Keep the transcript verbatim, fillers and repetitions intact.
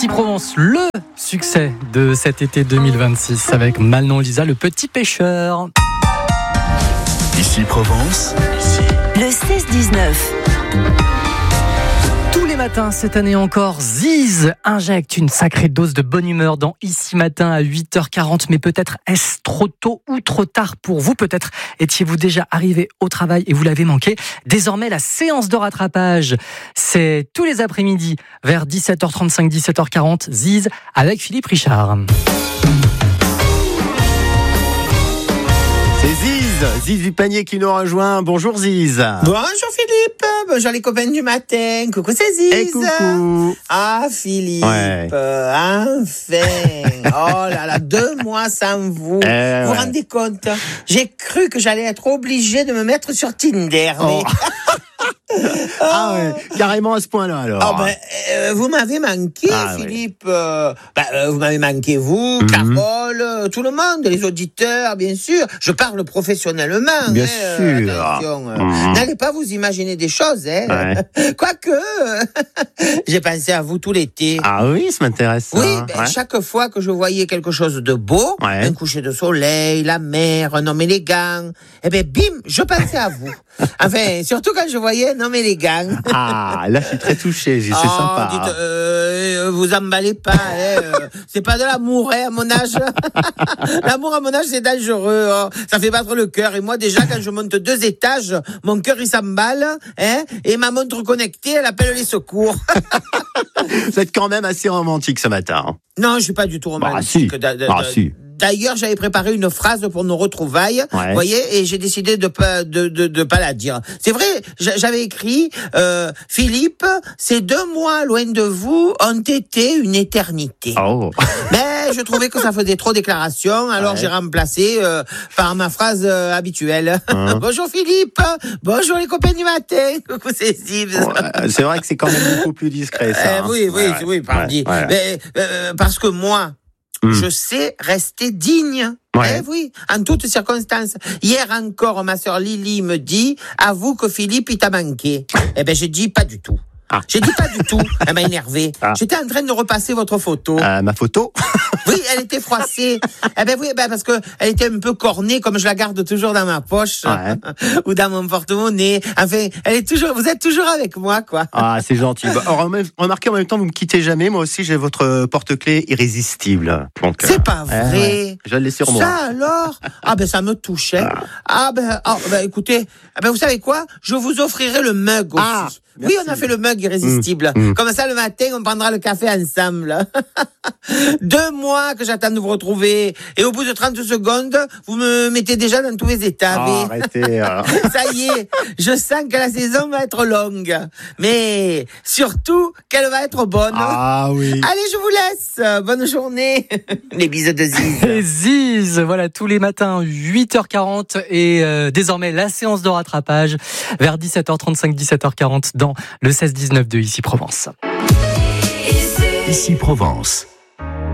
Ici Provence, le succès de cet été deux mille vingt-six avec Manon Lisa, le petit pêcheur. Ici Provence, ici. Le seize dix-neuf. Tous les matins, cette année encore, Ziz injecte une sacrée dose de bonne humeur dans Ici Matin à huit heures quarante. Mais peut-être est-ce trop tôt ou trop tard pour vous? Peut-être étiez-vous déjà arrivé au travail et vous l'avez manqué. Désormais, la séance de rattrapage, c'est tous les après-midi vers dix-sept heures trente-cinq, dix-sept heures quarante. Ziz avec Philippe Richard. C'est Ziz, Ziz du panier qui nous rejoint. Bonjour Ziz. Bonjour Philippe, bonjour les copains du matin. Coucou, c'est Ziz. Et coucou. Ah Philippe, Ouais. euh, enfin. Oh là là, deux mois sans vous. Eh vous vous ouais. rendez compte? J'ai cru que j'allais être obligé de me mettre sur Tinder. Oh. Mais... Ah ouais, carrément à ce point-là alors. Oh ben, euh, vous m'avez manqué, Ah, Philippe. Euh, ben, euh, vous m'avez manqué, vous, Mhm. Carole, euh, tout le monde, les auditeurs, bien sûr. Je parle professionnellement. Bien hein, euh, sûr. attention, euh, Mhm. N'allez pas vous imaginer des choses. Hein. Ouais. Quoique, euh, j'ai pensé à vous tout l'été. Ah oui, ça m'intéresse. ça. Oui, ben, Ouais. chaque fois que je voyais quelque chose de beau, Ouais. un coucher de soleil, la mer, un homme élégant, eh ben bim, je pensais à vous. Enfin, surtout quand je voyais un homme élégant. Ah, là je suis très touché, Ziz, c'est Oh, sympa. dites, euh, vous emballez pas, hein, euh, c'est pas de l'amour, hein, à mon âge. L'amour à mon âge, c'est dangereux, hein. Ça fait battre le cœur. Et moi, déjà, quand je monte deux étages, mon cœur, il s'emballe, hein, et ma montre connectée, elle appelle les secours. Vous êtes quand même assez romantique ce matin. hein. Non, je suis pas du tout Bah, romantique. si. Da- da- Ah, da- si. D'ailleurs, j'avais préparé une phrase pour nos retrouvailles, Ouais. vous voyez, et j'ai décidé de pas de de, de pas la dire. C'est vrai, j'a- j'avais écrit euh, Philippe, ces deux mois loin de vous ont été une éternité. Oh. Mais je trouvais que ça faisait trop déclaration, alors Ouais. j'ai remplacé euh, par ma phrase euh, habituelle. Hein. Bonjour Philippe, bonjour les copains du matin. Coucou c'est Steve. Ouais, c'est vrai que c'est quand même beaucoup plus discret ça. Euh, hein. oui, oui, Ouais, oui, ouais. pardi. Ouais, ouais. Mais, euh, parce que moi, Hmm. je sais rester digne. Ouais. Eh oui, en toutes circonstances. Hier encore, ma sœur Lily me dit, avoue que Philippe, il t'a manqué. Eh ben, j'ai dit pas du tout. Ah. J'ai dit pas du tout. Elle m'a énervé. Ah. J'étais en train de repasser votre photo. Euh, ma photo. Oui, elle était froissée. Eh ben oui, ben parce que elle était un peu cornée, comme je la garde toujours dans ma poche Ouais. ou dans mon porte-monnaie. Enfin, elle est toujours. Vous êtes toujours avec moi, quoi. Ah, c'est gentil. Bah, alors, remarquez en même temps, vous me quittez jamais. Moi aussi, j'ai votre porte-clés irrésistible. Donc, euh, C'est pas ouais, vrai. ouais. Je vais le laisser sur moi. Ça alors? Ah ben ça me touchait. Ah ben, ah, ben écoutez, ah ben vous savez quoi? Je vous offrirai le mug aussi. Ah, oui, merci. on a fait le mug irrésistible. Mmh, mmh. Comme ça le matin, on prendra le café ensemble. Deux mois que j'attends de vous retrouver. Et au bout de trente secondes, vous me mettez déjà dans tous les états. Ah, Mais- arrêtez. euh. Ça y est, je sens que la saison va être longue. Mais surtout qu'elle va être bonne. Ah oui. Allez, je vous laisse. Bonne journée. Les bisous de Ziz. Et Ziz, voilà, tous les matins, huit heures quarante et euh, désormais la séance de rattrapage vers dix-sept heures trente-cinq, dix-sept heures quarante dans le seize dix-neuf de Ici Provence. Ici Provence.